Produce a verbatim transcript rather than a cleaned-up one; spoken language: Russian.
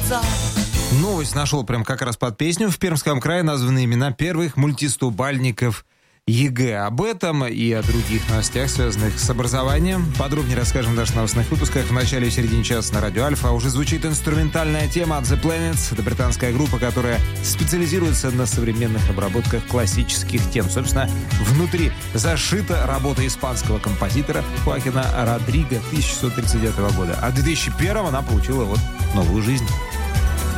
сердца. Новость нашел прям как раз под песню. В Пермском крае названы имена первых мультистубальников ЕГЭ. Об этом и о других новостях, связанных с образованием, подробнее расскажем в наших новостных выпусках в начале и середине часа на Радио Альфа. Уже звучит инструментальная тема от The Planets. Это британская группа, которая специализируется на современных обработках классических тем. Собственно, внутри зашита работа испанского композитора Хоакина Родриго тысяча шестьсот тридцать девятого года. А в две тысячи первом она получила вот новую жизнь.